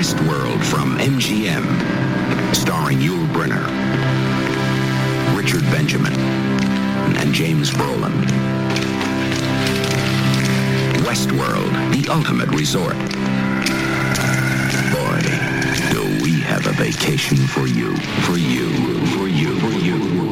Westworld from MGM, starring Yul Brynner, Richard Benjamin, and James Brolin. Westworld, the ultimate resort. Boy, do we have a vacation for you, for you, for you, for you.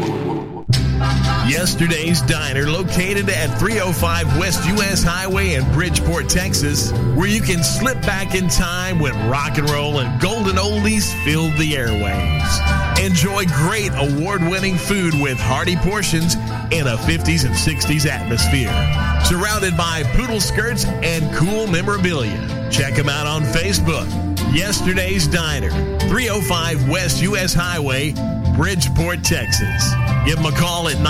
Yesterday's Diner, located at 305 West U.S. Highway in Bridgeport, Texas, where you can slip back in time when rock and roll and golden oldies filled the airwaves. Enjoy great award-winning food with hearty portions in a 50s and 60s atmosphere. Surrounded by poodle skirts and cool memorabilia. Check them out on Facebook. Yesterday's Diner, 305 West U.S. Highway, Bridgeport, Texas. Give them a call at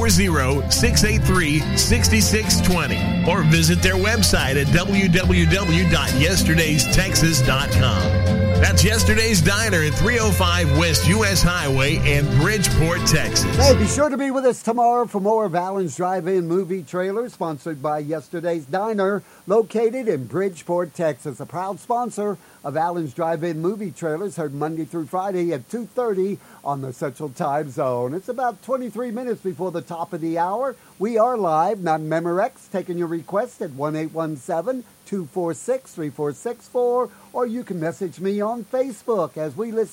940-683-6620 or visit their website at www.yesterdaystexas.com. That's Yesterday's Diner at 305 West U.S. Highway in Bridgeport, Texas. Hey, be sure to be with us tomorrow for more of Alan's Drive-In Movie Trailer, sponsored by Yesterday's Diner, located in Bridgeport, Texas. A proud sponsor of Alan's Drive-In Movie Trailers, heard Monday through Friday at 2:30 on the Central Time Zone. It's about 23 minutes before the top of the hour. We are live, not Memorex, taking your request at 1-817-246-3464, or you can message me on Facebook as we listen